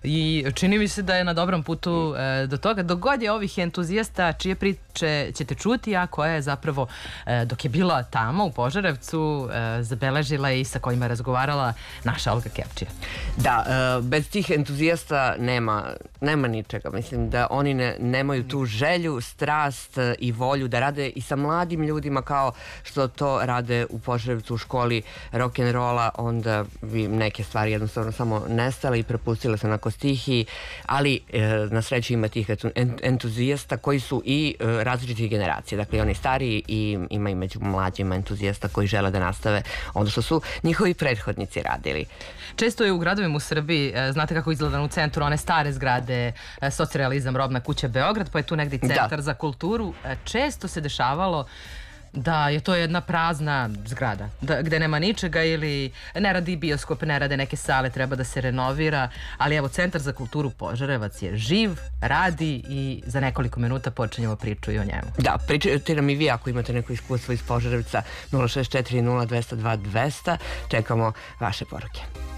i čini mi se da je na dobrom putu do toga. Dok god je ovih entuzijasta čije priče ćete čuti, a koja je zapravo dok je bila tamo u Požarevcu zabeležila i sa kojima je razgovarala naša Olga Kevčija. Da, bez tih entuzijasta nema ničega. Mislim da oni nemaju tu želju, strast i volju da rade i sa mladim ljudima kao što to rade u Požarevcu u školi rock'n'rolla, onda bi neke stvari jednostavno samo nestale i prepustile se onako stihiji, ali na sreću ima tih entuzijasta koji su i različitih generacija. Dakle, oni stariji i ima i među mlađima entuzijasta koji žele da nastave ono što su njihovi prethodnici radili. Često je u gradovima u Srbiji, znate kako izgleda u centru, one stare zgrade, Socrealizam, Robna kuća Beograd, pa je tu negdje centar za kulturu. Često se dešavalo da je to jedna prazna zgrada, gde nema ničega ili ne radi bioskop, ne rade neke sale, treba da se renovira, ali evo, Centar za kulturu Požarevac je živ, radi i za nekoliko minuta počinjemo priču i o njemu. Da, pričajte nam i vi ako imate neko iskustvo iz Požarevca 064 0202 200, čekamo vaše poruke.